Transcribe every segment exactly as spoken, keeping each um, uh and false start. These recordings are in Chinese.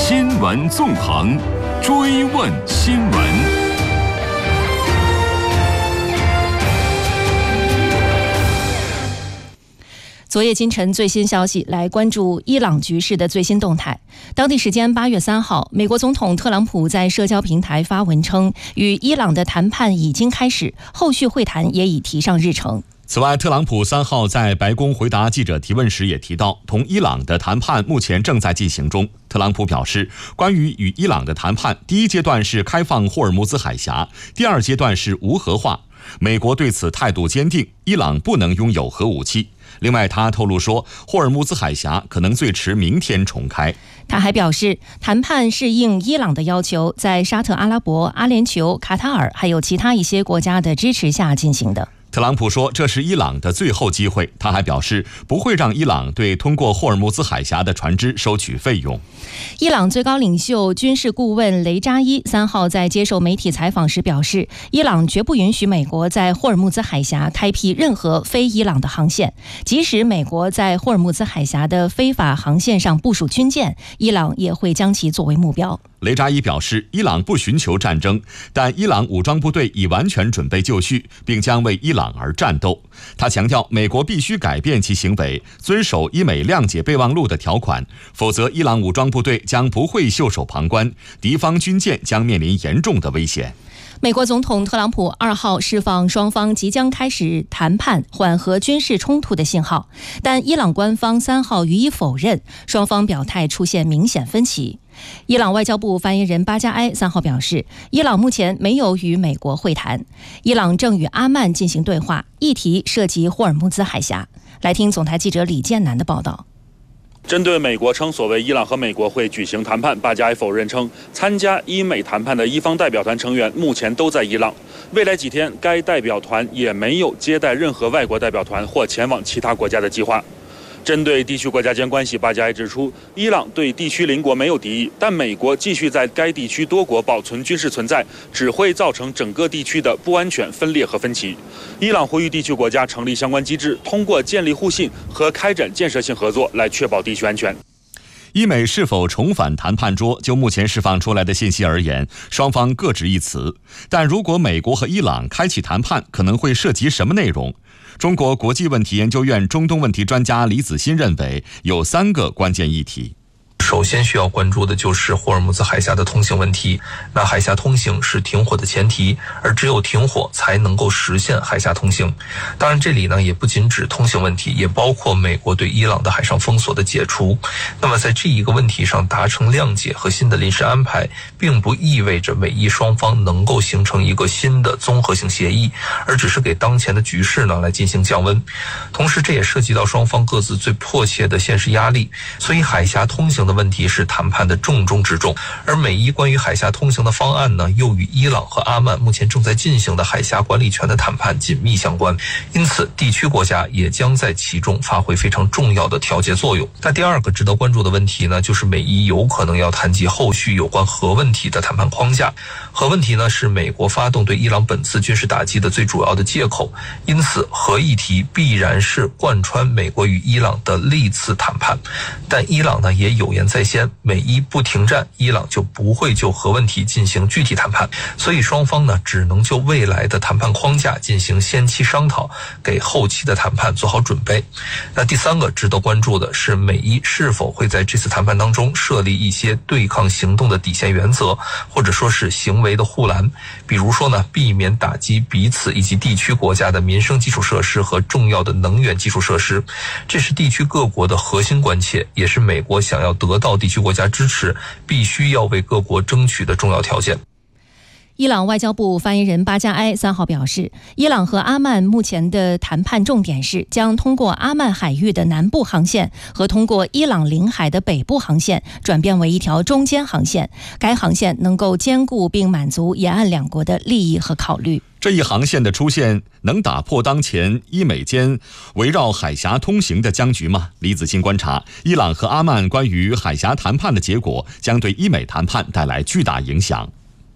新闻纵横，追问新闻。 昨夜今晨最新消息，来关注伊朗局势的最新动态。当地时间八月三号，美国总统特朗普在社交平台发文称，与伊朗的谈判已经开始，后续会谈也已提上日程。 此外，特朗普三号在白宫回答记者提问时也提到，同伊朗的谈判目前正在进行中。特朗普表示，关于与伊朗的谈判，第一阶段是开放霍尔木兹海峡，第二阶段是无核化。美国对此态度坚定，伊朗不能拥有核武器。另外，他透露说，霍尔木兹海峡可能最迟明天重开。 他还表示，谈判是应伊朗的要求，在沙特阿拉伯、阿联酋、卡塔尔还有其他一些国家的支持下进行的。 特朗普说，这是伊朗的最后机会。他还表示，不会让伊朗对通过霍尔木兹海峡的船只收取费用。 伊朗最高领袖军事顾问雷扎伊三号在接受媒体采访时表示，伊朗绝不允许美国在霍尔木兹海峡开辟任何非伊朗的航线，即使美国在霍尔木兹海峡的非法航线上部署军舰，伊朗也会将其作为目标。 雷扎伊表示，伊朗不寻求战争，但伊朗武装部队已完全准备就绪，并将为伊朗而战斗。他强调，美国必须改变其行为，遵守伊美谅解备忘录的条款，否则伊朗武装部队将不会袖手旁观，敌方军舰将面临严重的危险。 美国总统特朗普二号释放双方即将开始谈判缓和军事冲突的信号，但伊朗官方三号予以否认，双方表态出现明显分歧。伊朗外交部发言人巴加埃三号表示，伊朗目前没有与美国会谈，伊朗正与阿曼进行对话，议题涉及霍尔木兹海峡。来听总台记者李建南的报道。 针对美国称所谓伊朗和美国会举行谈判，巴加埃否认称，参加伊美谈判的伊方代表团成员目前都在伊朗，未来几天该代表团也没有接待任何外国代表团或前往其他国家的计划。针对地区国家间关系，巴加埃指出，伊朗对地区邻国没有敌意，但美国继续在该地区多国保存军事存在，只会造成整个地区的不安全、分裂和分歧。伊朗呼吁地区国家成立相关机制，通过建立互信和开展建设性合作来确保地区安全。 伊美是否重返谈判桌，就目前释放出来的信息而言，双方各执一词。但如果美国和伊朗开启谈判，可能会涉及什么内容？中国国际问题研究院中东问题专家李子欣认为，有三个关键议题。 首先需要关注的就是霍尔木兹海峡的通行问题。那海峡通行是停火的前提，而只有停火才能够实现海峡通行。当然这里呢也不仅指通行问题，也包括美国对伊朗的海上封锁的解除。那么在这一个问题上达成谅解和新的临时安排，并不意味着美伊双方能够形成一个新的综合性协议，而只是给当前的局势呢来进行降温。同时这也涉及到双方各自最迫切的现实压力，所以海峡通行的问题是谈判的重中之重。而美伊关于海峡通行的方案呢，又与伊朗和阿曼目前正在进行的海峡管理权的谈判紧密相关，因此地区国家也将在其中发挥非常重要的调节作用。那第二个值得关注的问题呢，就是美伊有可能要谈及后续有关核问题的谈判框架。核问题呢是美国发动对伊朗本次军事打击的最主要的借口，因此核议题必然是贯穿美国与伊朗的历次谈判。但伊朗呢也有言在先，美伊不停战，伊朗就不会就核问题进行具体谈判，所以双方呢只能就未来的谈判框架进行先期商讨，给后期的谈判做好准备。那第三个值得关注的是，美伊是否会在这次谈判当中设立一些对抗行动的底线原则，或者说是行为的护栏，比如说呢避免打击彼此以及地区国家的民生基础设施和重要的能源基础设施。这是地区各国的核心关切，也是美国想要得到地区国家支持，必须要为各国争取的重要条件。 伊朗外交部发言人巴加埃三号表示，伊朗和阿曼目前的谈判重点是将通过阿曼海域的南部航线和通过伊朗领海的北部航线转变为一条中间航线，该航线能够兼顾并满足沿岸两国的利益和考虑。 这一航线的出现能打破当前伊美间围绕海峡通行的僵局吗？李子欣观察，伊朗和阿曼关于海峡谈判的结果将对伊美谈判带来巨大影响。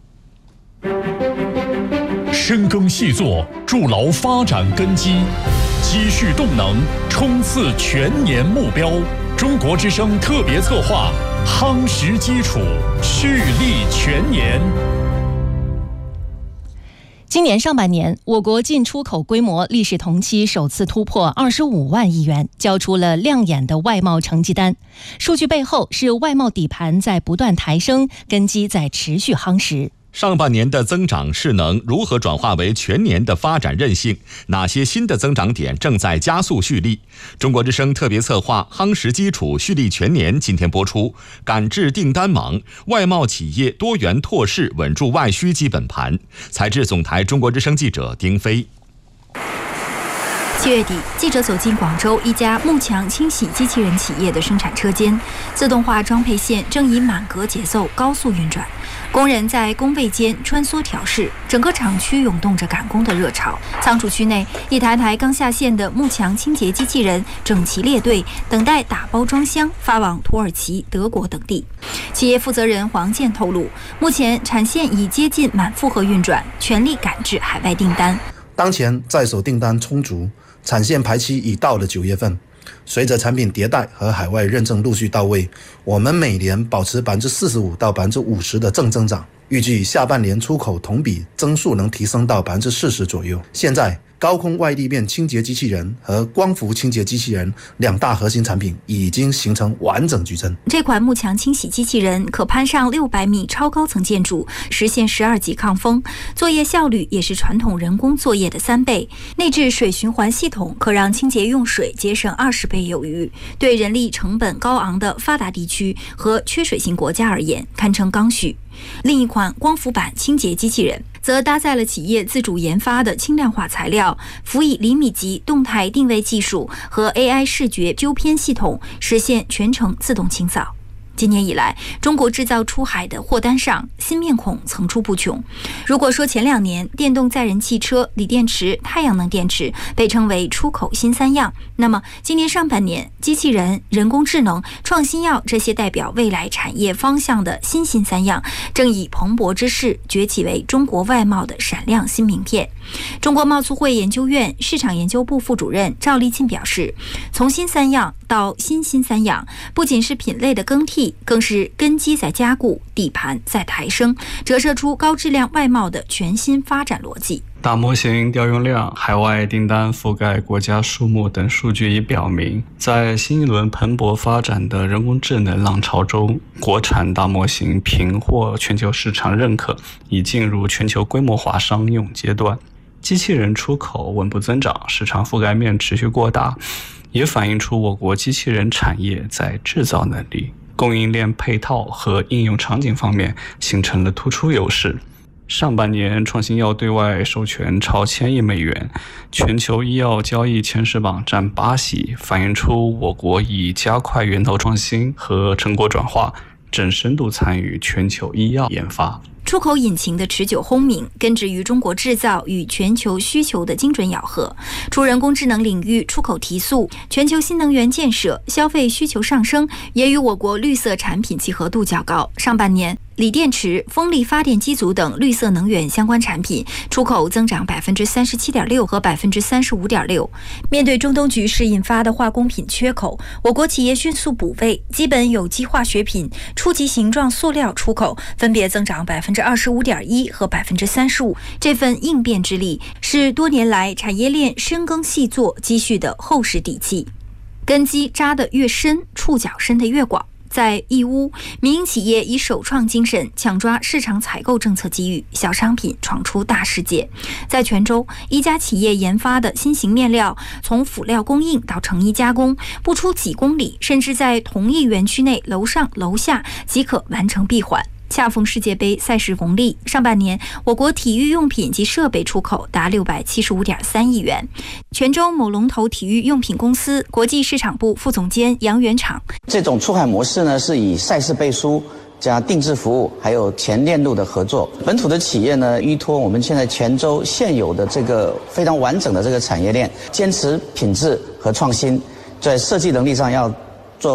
深耕细作，筑牢发展根基，积蓄动能，冲刺全年目标。 中国之声特别策划，夯实基础，蓄力全年。 今年上半年，我国进出口规模历史同期首次突破二十五万亿元，交出了亮眼的外贸成绩单。数据背后是外贸底盘在不断抬升，根基在持续夯实。 上半年的增长势能如何转化为全年的发展韧性？哪些新的增长点正在加速蓄力？中国之声特别策划夯实基础，蓄力全年今天播出，赶制订单忙，外贸企业多元拓市，稳住外需基本盘。采制总台中国之声记者丁飞。 七月底，记者走进广州一家幕墙清洗机器人企业的生产车间，自动化装配线正以满格节奏高速运转，工人在工位间穿梭调试，整个厂区涌动着赶工的热潮。仓储区内，一台台刚下线的幕墙清洁机器人整齐列队，等待打包装箱发往土耳其、德国等地。企业负责人黄健透露，目前产线已接近满负荷运转，全力赶制海外订单。 当前在手订单充足，产线排期已到了九月份。随着产品迭代和海外认证陆续到位，我们每年保持百分之四十五到百分之五十的正增长，预计下半年出口同比增速能提升到百分之四十左右。现在，高空外立面清洁机器人和光伏清洁机器人两大核心产品已经形成完整矩阵。 这款幕墙清洗机器人可攀上六百米超高层建筑，实现十二级抗风，作业效率也是传统人工作业的三倍。内置水循环系统可让清洁用水节省二十倍有余，对人力成本高昂的发达地区和缺水性国家而言，堪称刚需。另一款光伏版清洁机器人则搭载了企业自主研发的轻量化材料，辅以厘米级动态定位技术和 A I 视觉纠偏系统，实现全程自动清扫。今年以来，中国制造出海的货单上新面孔层出不穷。如果说前两年电动载人汽车、锂电池、太阳能电池被称为出口新三样，那么今年上半年，机器人、人工智能、创新药这些代表未来产业方向的新新三样，正以蓬勃之势崛起为中国外贸的闪亮新名片。中国贸促会研究院市场研究部副主任赵立庆表示，从新三样到新新三样，不仅是品类的更替，更是根基在加固，底盘在抬升，折射出高质量外贸的全新发展逻辑。 大模型调用量、海外订单覆盖国家数目等数据已表明，在新一轮蓬勃发展的人工智能浪潮中，国产大模型频获全球市场认可，已进入全球规模化商用阶段。机器人出口稳步增长，市场覆盖面持续扩大，也反映出我国机器人产业在制造能力、供应链配套和应用场景方面形成了突出优势。上半年创新药对外授权超千亿美元，全球医药交易前十榜占八席，反映出我国已加快源头创新和成果转化，正深度参与全球医药研发。 出口引擎的持久轰鸣，根植于中国制造与全球需求的精准咬合。除人工智能领域出口提速，全球新能源建设、消费需求上升，也与我国绿色产品契合度较高。上半年，锂电池、风力发电机组等绿色能源相关产品出口增长百分之三十七点六和百分之三十五点六。面对中东局势引发的化工品缺口，我国企业迅速补位，基本有机化学品、初级形状塑料出口分别增长百分之二十五点一和百分之三十五。这份应变之力是多年来产业链深耕细作积蓄的厚实底气。根基扎得越深，触角伸得越广。在义乌，民营企业以首创精神抢抓市场采购政策机遇，小商品闯出大世界。在泉州，一家企业研发的新型面料，从辅料供应到成衣加工，不出几公里，甚至在同一园区内楼上楼下即可完成闭环。恰逢世界杯赛事红利，上半年我国体育用品及设备出口达六百七十五点三亿元。泉州某龙头体育用品公司国际市场部副总监杨元厂， 这种出海模式呢，是以赛事背书加定制服务，还有全链路的合作。本土的企业呢，依托我们现在泉州现有的这个非常完整的这个产业链，坚持品质和创新，在设计能力上要做提升，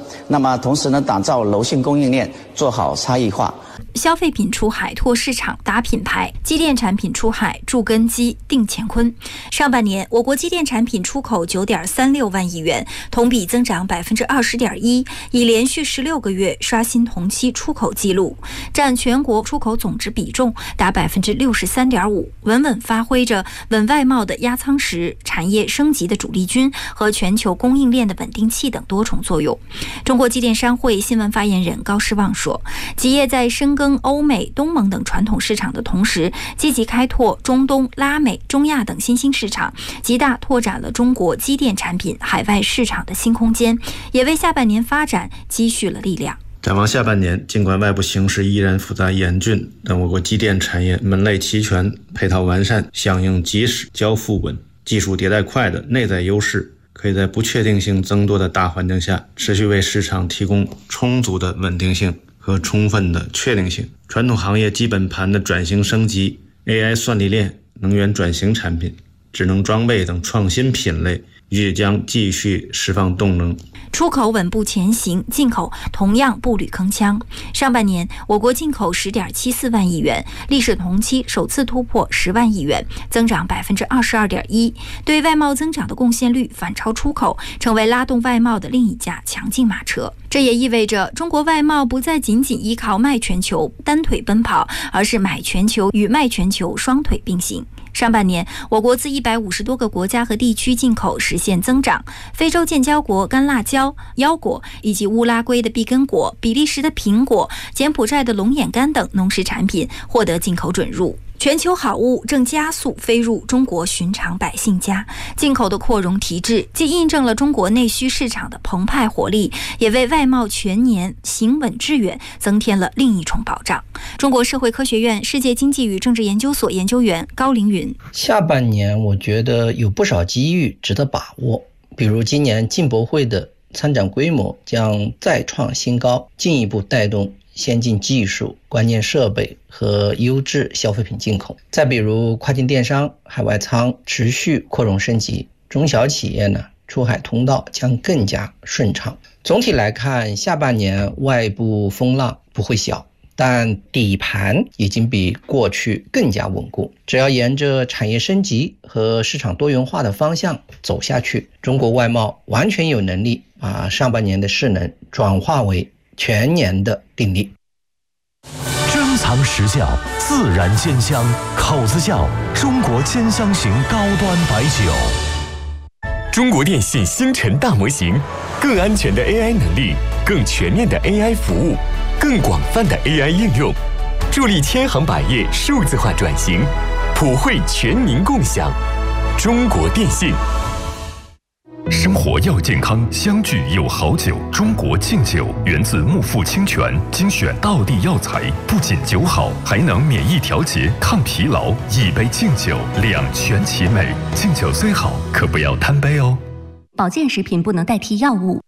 那么同时呢，打造柔性供应链，做好差异化。 消费品出海拓市场打品牌，机电产品出海助根基定乾坤。上半年，我国机电产品出口九点三六万亿元，同比增长百分之二十点一，已连续十六个月刷新同期出口纪录，占全国出口总值比重达百分之六十三点五，稳稳发挥着稳外贸的压舱石、产业升级的主力军和全球供应链的稳定器等多重作用。中国机电商会新闻发言人高士旺说，企业在深耕欧美、东盟等传统市场的同时，积极开拓中东、拉美、中亚等新兴市场，极大拓展了中国机电产品海外市场的新空间，也为下半年发展积蓄了力量。 展望下半年，尽管外部形势依然复杂严峻，但我国机电产业门类齐全、配套完善、响应及时、交付稳、技术迭代快的内在优势，可以在不确定性增多的大环境下，持续为市场提供充足的稳定性和充分的确定性。传统行业基本盘的转型升级、A I 算力链、能源转型产品、智能装备等创新品类预计将继续释放动能。 出口稳步前行，进口同样步履铿锵。上半年，我国进口 十点七四万亿元，历史同期首次突破十万亿元，增长 百分之二十二点一， 对外贸增长的贡献率反超出口，成为拉动外贸的另一架强劲马车。这也意味着中国外贸不再仅仅依靠卖全球单腿奔跑，而是买全球与卖全球双腿并行。上半年，我国自一百五十多个国家和地区进口实现增长，非洲建交国干辣椒、腰果，以及乌拉圭的碧根果、比利时的苹果、柬埔寨的龙眼干等农食产品获得进口准入。全球好物正加速飞入中国寻常百姓家，进口的扩容提质，既印证了中国内需市场的澎湃活力，也为外贸全年行稳致远增添了另一重保障。中国社会科学院世界经济与政治研究所研究员高凌云： 下半年我觉得有不少机遇值得把握，比如今年进博会的参展规模将再创新高，进一步带动先进技术、关键设备和优质消费品进口。再比如跨境电商、海外仓持续扩容升级，中小企业呢出海通道将更加顺畅。总体来看，下半年外部风浪不会小，但底盘已经比过去更加稳固。只要沿着产业升级和市场多元化的方向走下去，中国外贸完全有能力把上半年的势能转化为全年的定力。 珍藏实窖，自然鲜香，口子窖，中国兼香型高端白酒。 中国电信星辰大模型，更安全的 A I 能力，更全面的 A I 服务，更广泛的 A I 应用，助力千行百业数字化转型，普惠全民共享。中国电信。 生活要健康，相聚有好酒。中国敬酒源自木富清泉，精选道地药材，不仅酒好，还能免疫调节、抗疲劳。一杯敬酒，两全其美。敬酒虽好，可不要贪杯哦。 保健食品不能代替药物。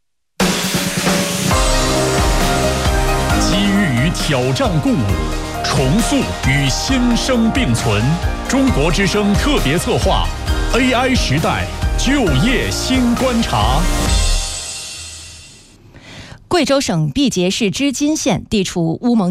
机遇与挑战共舞，重塑与新生并存。中国之声特别策划 A I 时代就业新观察。 贵州省毕节市织金县地处乌蒙